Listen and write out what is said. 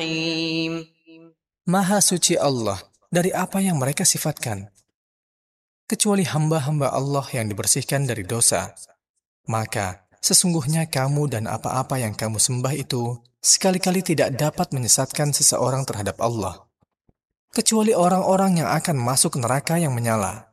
Maha suci Allah dari apa yang mereka sifatkan, kecuali hamba-hamba Allah yang dibersihkan dari dosa. Maka, sesungguhnya kamu dan apa-apa yang kamu sembah itu sekali-kali tidak dapat menyesatkan seseorang terhadap Allah, kecuali orang-orang yang akan masuk neraka yang menyala.